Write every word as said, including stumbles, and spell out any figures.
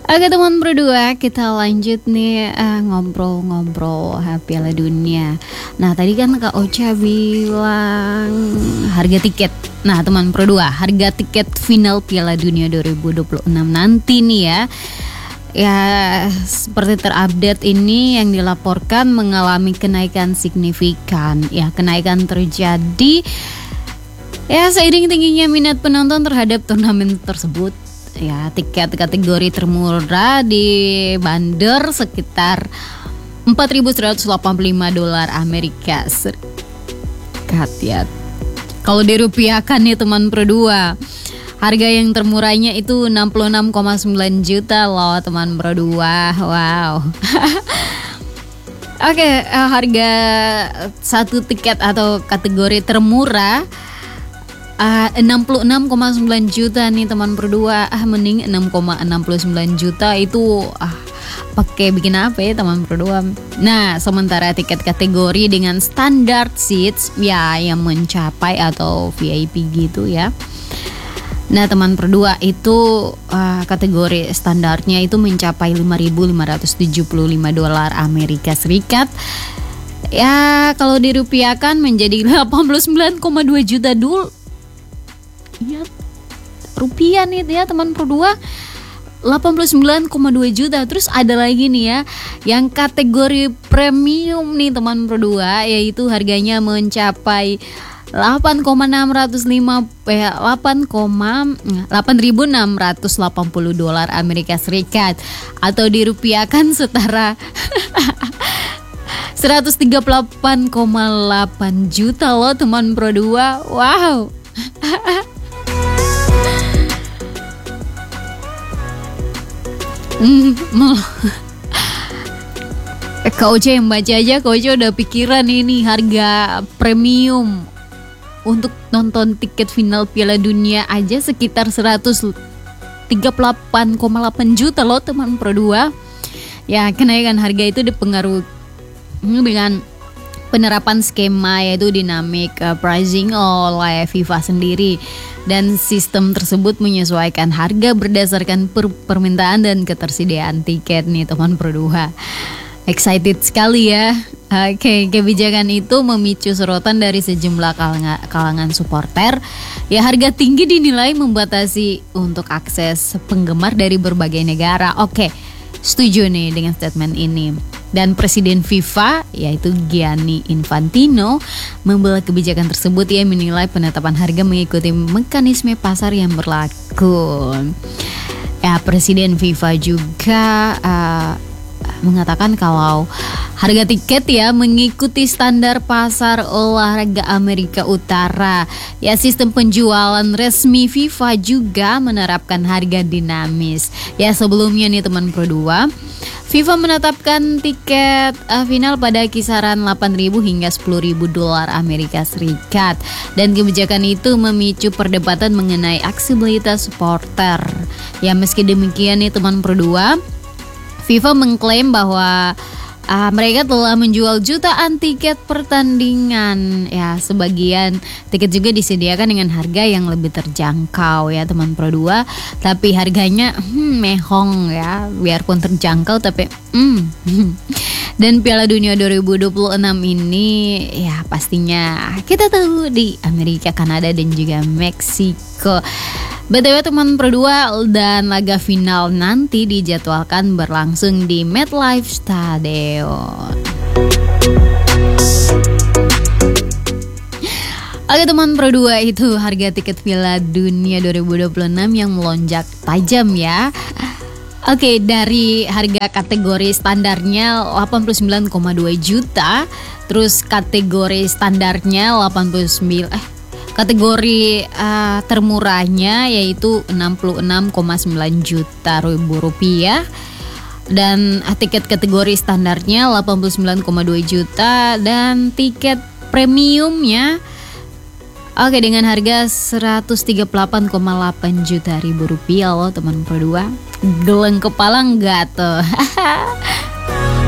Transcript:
Oke teman berdua, kita lanjut nih eh, ngobrol-ngobrol eh, Piala Dunia. Nah tadi kan Kak Ocha bilang harga tiket. Nah teman berdua, harga tiket final Piala Dunia dua ribu dua puluh enam nanti nih ya. Ya seperti terupdate ini yang dilaporkan mengalami kenaikan signifikan. Ya kenaikan terjadi ya seiring tingginya minat penonton terhadap turnamen tersebut. Ya, tiket kategori termurah dibanderol sekitar empat ribu seratus delapan puluh lima dolar Amerika Serikat ya. Kalau dirupiahkan nih teman berdua, harga yang termurahnya itu enam puluh enam koma sembilan juta loh teman berdua. Wow. Oke, harga satu tiket atau kategori termurah Uh, enam puluh enam koma sembilan juta nih teman berdua. Ah mending enam koma enam sembilan juta itu ah pakai bikin apa ya teman berdua. Nah, sementara tiket kategori dengan standard seats ya yang mencapai atau V I P gitu ya. Nah, teman berdua itu uh, kategori standarnya itu mencapai lima ribu lima ratus tujuh puluh lima dolar Amerika Serikat. Ya, kalau dirupiahkan menjadi delapan puluh sembilan koma dua juta dulu. Ya, rupiah nih ya teman berdua, delapan puluh sembilan koma dua juta. Terus ada lagi nih ya yang kategori premium nih teman berdua, yaitu harganya mencapai delapan ribu enam ratus delapan puluh dolar Amerika Serikat atau dirupiahkan setara seratus tiga puluh delapan koma delapan juta loh teman berdua. Wow. Hmm, Kak Ocha yang baca aja, Kak Ocha udah pikiran ini harga premium untuk nonton tiket final Piala Dunia aja sekitar seratus tiga puluh delapan koma delapan juta loh teman berdua. Ya kenaikan harga itu dipengaruhi dengan penerapan skema yaitu dynamic uh, pricing oleh FIFA sendiri, dan sistem tersebut menyesuaikan harga berdasarkan per- permintaan dan ketersediaan tiket nih teman berdua. Excited sekali ya. Oke, okay, kebijakan itu memicu sorotan dari sejumlah kalangan, kalangan supporter. Ya harga tinggi dinilai membatasi untuk akses penggemar dari berbagai negara. Oke, okay, setuju nih dengan statement ini. Dan Presiden FIFA yaitu Gianni Infantino membela kebijakan tersebut. Ia menilai penetapan harga mengikuti mekanisme pasar yang berlaku. Ya, Presiden FIFA juga uh, mengatakan kalau harga tiket ya mengikuti standar pasar olahraga Amerika Utara. Ya, sistem penjualan resmi FIFA juga menerapkan harga dinamis. Ya, sebelumnya nih teman berdua, FIFA menetapkan tiket uh, final pada kisaran delapan ribu hingga sepuluh ribu dolar Amerika Serikat, dan kebijakan itu memicu perdebatan mengenai aksesibilitas supporter. Ya meski demikian nih teman berdua, FIFA mengklaim bahwa uh, mereka telah menjual jutaan tiket pertandingan. Ya sebagian tiket juga disediakan dengan harga yang lebih terjangkau ya teman berdua. Tapi harganya hmm, mehong ya, biarpun terjangkau tapi hmm. Dan Piala Dunia dua ribu dua puluh enam ini ya pastinya kita tahu di Amerika, Kanada dan juga Meksiko. B T W teman berdua, dan laga final nanti dijadwalkan berlangsung di MetLife Stadium. Oke teman berdua, itu harga tiket Piala Dunia dua ribu dua puluh enam yang melonjak tajam ya. Oke, dari harga kategori standarnya delapan puluh sembilan koma dua juta, terus kategori standarnya delapan puluh sembilan eh kategori uh, termurahnya yaitu enam puluh enam koma sembilan juta ribu rupiah, dan uh, tiket kategori standarnya delapan puluh sembilan koma dua juta, dan tiket premiumnya oke dengan harga seratus tiga puluh delapan koma delapan juta ribu rupiah loh teman berdua. Geleng kepala enggak tuh?